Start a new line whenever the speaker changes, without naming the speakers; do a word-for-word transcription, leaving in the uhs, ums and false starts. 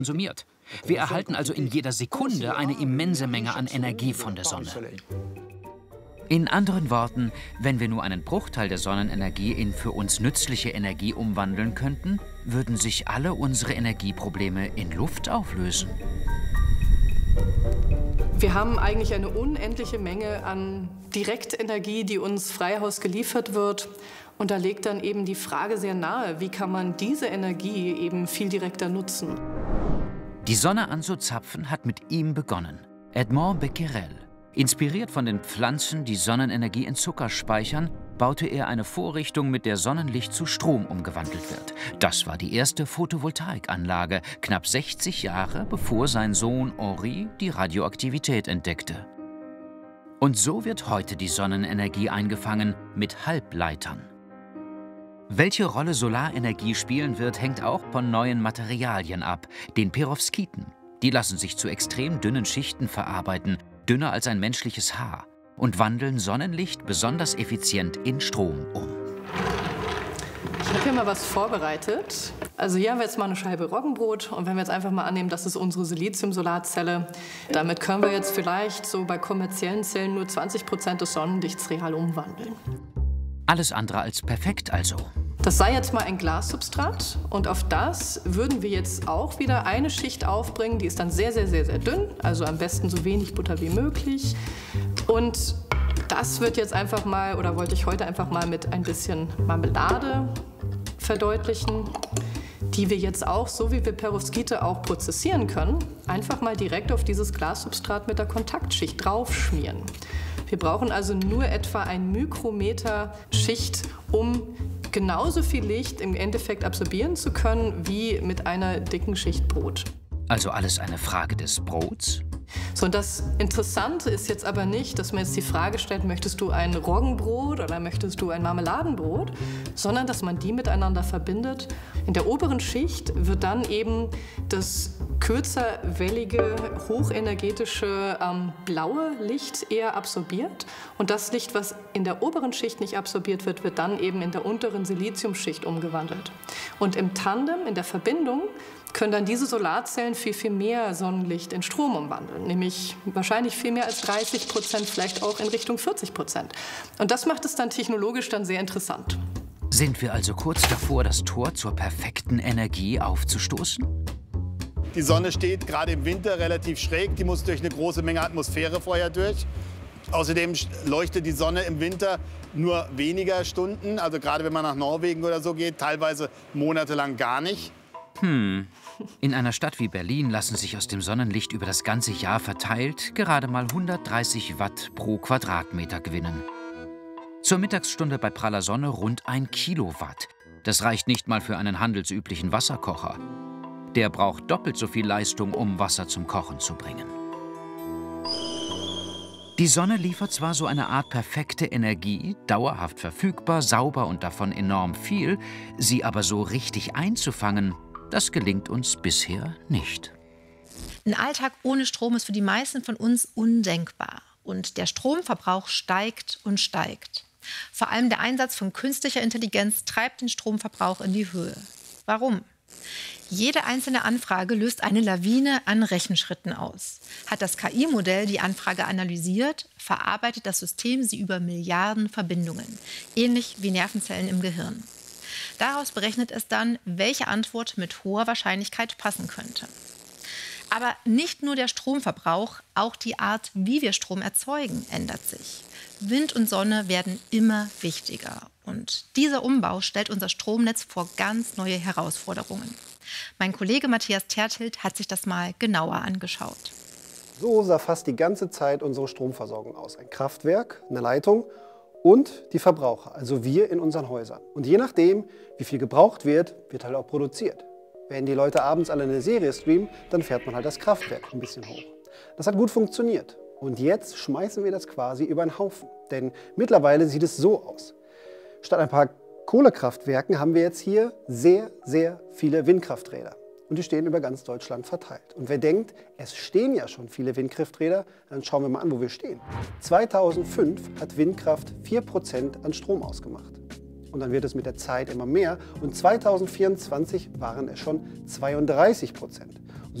konsumiert. Wir erhalten also in jeder Sekunde eine immense Menge an Energie von der Sonne. In anderen Worten, wenn wir nur einen Bruchteil der Sonnenenergie in für uns nützliche Energie umwandeln könnten, würden sich alle unsere Energieprobleme in Luft auflösen.
Wir haben eigentlich eine unendliche Menge an Direktenergie, die uns frei Haus geliefert wird. Und da liegt dann eben die Frage sehr nahe, wie kann man diese Energie eben viel direkter nutzen?
Die Sonne anzuzapfen hat mit ihm begonnen. Edmond Becquerel. Inspiriert von den Pflanzen, die Sonnenenergie in Zucker speichern, baute er eine Vorrichtung, mit der Sonnenlicht zu Strom umgewandelt wird. Das war die erste Photovoltaikanlage, knapp sechzig Jahre bevor sein Sohn Henri die Radioaktivität entdeckte. Und so wird heute die Sonnenenergie eingefangen mit Halbleitern. Welche Rolle Solarenergie spielen wird, hängt auch von neuen Materialien ab, den Perovskiten. Die lassen sich zu extrem dünnen Schichten verarbeiten, dünner als ein menschliches Haar, und wandeln Sonnenlicht besonders effizient in Strom um.
Ich habe hier mal was vorbereitet. Also hier haben wir jetzt mal eine Scheibe Roggenbrot und wenn wir jetzt einfach mal annehmen, das ist unsere Silizium-Solarzelle, damit können wir jetzt vielleicht so bei kommerziellen Zellen nur zwanzig Prozent des Sonnenlichts real umwandeln.
Alles andere als perfekt also.
Das sei jetzt mal ein Glassubstrat und auf das würden wir jetzt auch wieder eine Schicht aufbringen, die ist dann sehr, sehr, sehr, sehr dünn, also am besten so wenig Butter wie möglich. Und das wird jetzt einfach mal, oder wollte ich heute einfach mal mit ein bisschen Marmelade verdeutlichen, die wir jetzt auch, so wie wir Perovskite auch prozessieren können, einfach mal direkt auf dieses Glassubstrat mit der Kontaktschicht draufschmieren. Wir brauchen also nur etwa ein Mikrometer Schicht, um genauso viel Licht im Endeffekt absorbieren zu können wie mit einer dicken Schicht Brot.
Also alles eine Frage des Brots?
So, und das Interessante ist jetzt aber nicht, dass man jetzt die Frage stellt, möchtest du ein Roggenbrot oder möchtest du ein Marmeladenbrot, sondern dass man die miteinander verbindet. In der oberen Schicht wird dann eben das kürzerwellige, hochenergetische ähm, blaue Licht eher absorbiert. Und das Licht, was in der oberen Schicht nicht absorbiert wird, wird dann eben in der unteren Siliziumschicht umgewandelt. Und im Tandem, in der Verbindung, können dann diese Solarzellen viel, viel mehr Sonnenlicht in Strom umwandeln. Nämlich wahrscheinlich viel mehr als dreißig Prozent, vielleicht auch in Richtung vierzig Prozent. Und das macht es dann technologisch dann sehr interessant.
Sind wir also kurz davor, das Tor zur perfekten Energie aufzustoßen?
Die Sonne steht gerade im Winter relativ schräg. Die muss durch eine große Menge Atmosphäre vorher durch. Außerdem leuchtet die Sonne im Winter nur weniger Stunden. Also gerade wenn man nach Norwegen oder so geht, teilweise monatelang gar nicht.
Hm. In einer Stadt wie Berlin lassen sich aus dem Sonnenlicht über das ganze Jahr verteilt gerade mal hundertdreißig Watt pro Quadratmeter gewinnen. Zur Mittagsstunde bei praller Sonne rund ein Kilowatt. Das reicht nicht mal für einen handelsüblichen Wasserkocher. Der braucht doppelt so viel Leistung, um Wasser zum Kochen zu bringen. Die Sonne liefert zwar so eine Art perfekte Energie, dauerhaft verfügbar, sauber und davon enorm viel, sie aber so richtig einzufangen, das gelingt uns bisher nicht.
Ein Alltag ohne Strom ist für die meisten von uns undenkbar. Und der Stromverbrauch steigt und steigt. Vor allem der Einsatz von künstlicher Intelligenz treibt den Stromverbrauch in die Höhe. Warum? Jede einzelne Anfrage löst eine Lawine an Rechenschritten aus. Hat das K I-Modell die Anfrage analysiert, verarbeitet das System sie über Milliarden Verbindungen, ähnlich wie Nervenzellen im Gehirn. Daraus berechnet es dann, welche Antwort mit hoher Wahrscheinlichkeit passen könnte. Aber nicht nur der Stromverbrauch, auch die Art, wie wir Strom erzeugen, ändert sich. Wind und Sonne werden immer wichtiger. Und dieser Umbau stellt unser Stromnetz vor ganz neue Herausforderungen. Mein Kollege Matthias Tertelt hat sich das mal genauer angeschaut.
So sah fast die ganze Zeit unsere Stromversorgung aus. Ein Kraftwerk, eine Leitung und die Verbraucher, also wir in unseren Häusern. Und je nachdem, wie viel gebraucht wird, wird halt auch produziert. Wenn die Leute abends alle eine Serie streamen, dann fährt man halt das Kraftwerk ein bisschen hoch. Das hat gut funktioniert. Und jetzt schmeißen wir das quasi über den Haufen. Denn mittlerweile sieht es so aus. Statt ein paar Kohlekraftwerken haben wir jetzt hier sehr, sehr viele Windkrafträder. Und die stehen über ganz Deutschland verteilt. Und wer denkt, es stehen ja schon viele Windkrafträder, dann schauen wir mal an, wo wir stehen. zweitausendfünf hat Windkraft vier Prozent an Strom ausgemacht. Und dann wird es mit der Zeit immer mehr. Und zweitausendvierundzwanzig waren es schon zweiunddreißig Prozent.